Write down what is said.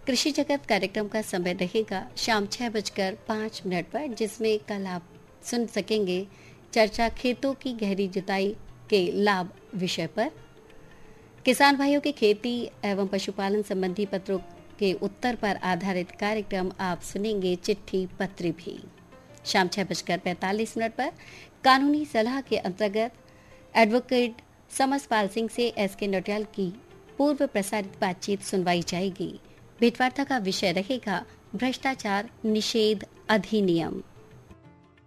कृषि जगत कार्यक्रम का समय रहेगा शाम 6:05 पर, जिसमें कल आप सुन सकेंगे चर्चा खेतों की गहरी जुताई के लाभ विषय पर। किसान भाइयों की खेती एवं पशुपालन संबंधी पत्रों के उत्तर पर आधारित कार्यक्रम आप सुनेंगे चिट्ठी पत्री भी। शाम 6:45 पर कानूनी सलाह के अंतर्गत एडवोकेट समसपाल सिंह से एस.के. नौटियाल की पूर्व प्रसारित बातचीत सुनवाई जाएगी। भेंटवार्ता का विषय रहेगा भ्रष्टाचार निषेध अधिनियम।